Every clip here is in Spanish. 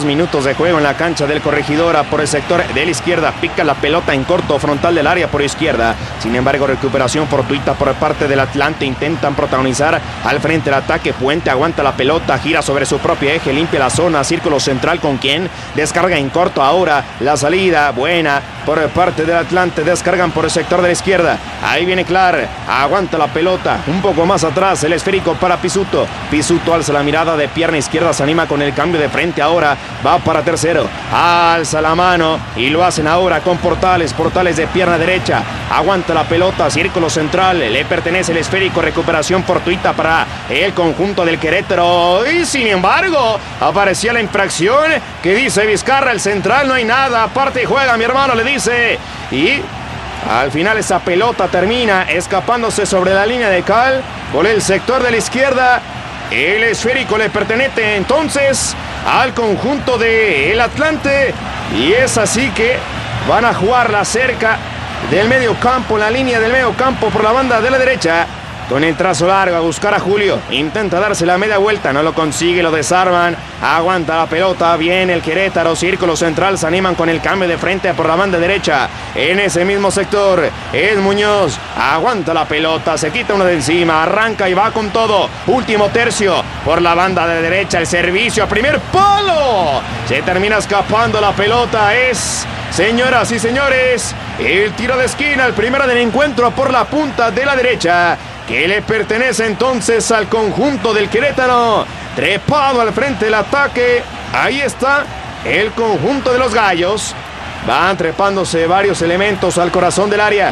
minutos de juego en la cancha del Corregidora por el sector de la izquierda. Pica la pelota en corto, frontal del área por izquierda. Sin embargo, recuperación fortuita por parte del Atlante. Intentan protagonizar al frente el ataque. Puente aguanta la pelota, gira sobre su propio eje, limpia la zona, círculo central con quien descarga en corto ahora. La salida buena por parte del Atlante. Descargan por el sector de la izquierda. Ahí viene Clar, aguanta la pelota. Un poco más atrás, el esférico para Pisuto. Pisuto alza la mirada de pierna izquierda, se anima con el cambio de frente ahora. Va para tercero, alza la mano y lo hacen ahora con Portales. Portales de pierna derecha, aguanta la pelota, círculo central, le pertenece el esférico. Recuperación fortuita para el conjunto del Querétaro. Y sin embargo, aparecía la infracción que dice Vizcarra, el central, no hay nada. Aparte juega mi hermano, le dice. Y al final esa pelota termina escapándose sobre la línea de cal por el sector de la izquierda. El esférico le pertenece entonces al conjunto del Atlante. Y es así que van a jugarla cerca del medio campo, la línea del medio campo por la banda de la derecha. Con el trazo largo a buscar a Julio. Intenta darse la media vuelta, no lo consigue, lo desarman. Aguanta la pelota, viene el Querétaro, círculo central, se animan con el cambio de frente por la banda derecha. En ese mismo sector es Muñoz, aguanta la pelota, se quita uno de encima, arranca y va con todo. Último tercio por la banda de derecha, el servicio a primer palo. Se termina escapando la pelota, es, señoras y señores, el tiro de esquina, el primero del encuentro por la punta de la derecha, que le pertenece entonces al conjunto del Querétaro. Trepado al frente del ataque. Ahí está el conjunto de los Gallos. Van trepándose varios elementos al corazón del área.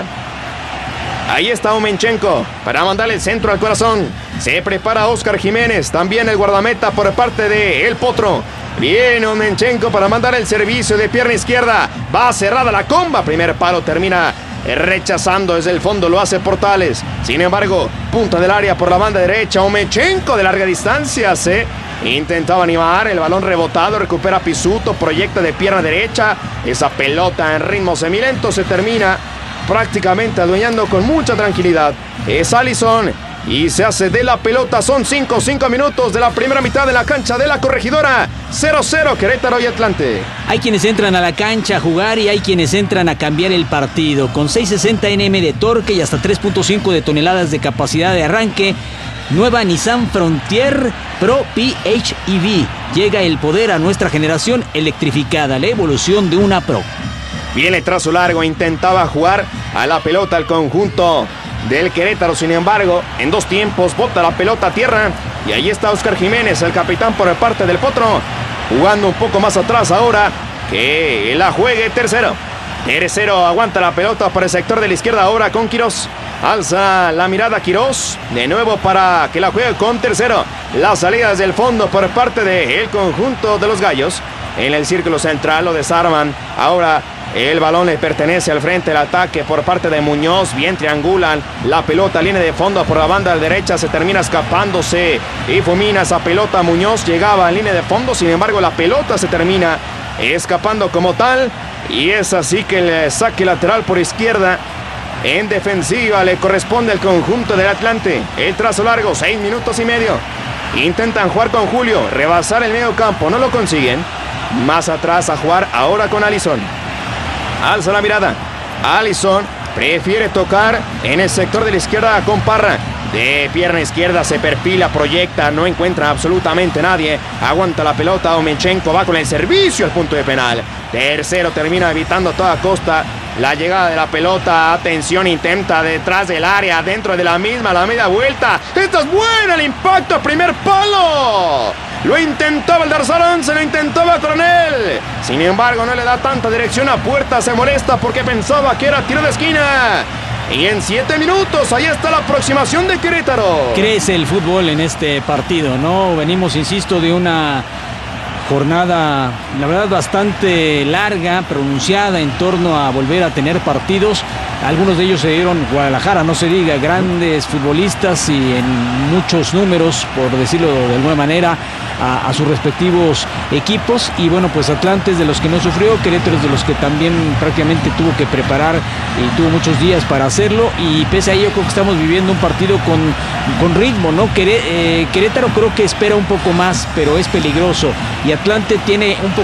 Ahí está Omenchenko para mandarle el centro al corazón. Se prepara Oscar Jiménez. También el guardameta por parte de El Potro. Viene Omenchenko para mandar el servicio de pierna izquierda. Va cerrada la comba. Primer palo, termina rechazando desde el fondo, lo hace Portales. Sin embargo, punta del área por la banda derecha. Omenchenko de larga distancia se intentaba animar, el balón rebotado, recupera Pisuto, proyecta de pierna derecha. Esa pelota en ritmo semilento se termina prácticamente adueñando con mucha tranquilidad. Es Allison y se hace de la pelota. Son 5 minutos de la primera mitad de la cancha de la Corregidora. 0-0 Querétaro y Atlante. Hay quienes entran a la cancha a jugar y hay quienes entran a cambiar el partido. Con 660 Nm de torque y hasta 3.5 de toneladas de capacidad de arranque, nueva Nissan Frontier Pro PHEV. Llega el poder a nuestra generación electrificada, la evolución de una Pro. Viene trazo largo, intentaba jugar a la pelota el conjunto del Querétaro. Sin embargo, en dos tiempos bota la pelota a tierra. Y ahí está Oscar Jiménez, el capitán por parte del Potro, jugando un poco más atrás ahora. Que la juegue tercero. Tercero aguanta la pelota para el sector de la izquierda ahora con Quirós. Alza la mirada Quirós. De nuevo para que la juegue con tercero. Las salidas del fondo por parte del conjunto de los Gallos. En el círculo central lo desarman. Ahora el balón le pertenece al frente del ataque por parte de Muñoz. Bien triangulan la pelota, línea de fondo por la banda derecha. Se termina escapándose y fulmina esa pelota. Muñoz llegaba en línea de fondo. Sin embargo, la pelota se termina escapando como tal. Y es así que el saque lateral por izquierda en defensiva le corresponde al conjunto del Atlante. El trazo largo, 6 minutos y medio. Intentan jugar con Julio, rebasar el medio campo, no lo consiguen. Más atrás a jugar ahora con Allison. Alza la mirada. Allison prefiere tocar en el sector de la izquierda con Parra. De pierna izquierda se perfila, proyecta, no encuentra absolutamente nadie. Aguanta la pelota, Omenchenko va con el servicio al punto de penal. Tercero termina evitando a toda costa la llegada de la pelota. Atención, intenta detrás del área, dentro de la misma, la media vuelta. ¡Esta es buena! El impacto a primer palo. Lo intentaba el Darzarán, se lo intentaba Coronel. Sin embargo, no le da tanta dirección a puerta. Se molesta porque pensaba que era tiro de esquina. Y en 7 minutos, ahí está la aproximación de Querétaro. Crece el fútbol en este partido, ¿no? Venimos, insisto, de una jornada, la verdad, bastante larga, pronunciada en torno a volver a tener partidos. Algunos de ellos se dieron Guadalajara, no se diga, grandes futbolistas y en muchos números, por decirlo de alguna manera, a sus respectivos equipos. Y bueno, pues Atlante es de los que no sufrió, Querétaro es de los que también prácticamente tuvo que preparar y tuvo muchos días para hacerlo. Y pese a ello, creo que estamos viviendo un partido con ritmo, ¿no? Querétaro creo que espera un poco más, pero es peligroso. Y Atlante tiene un poco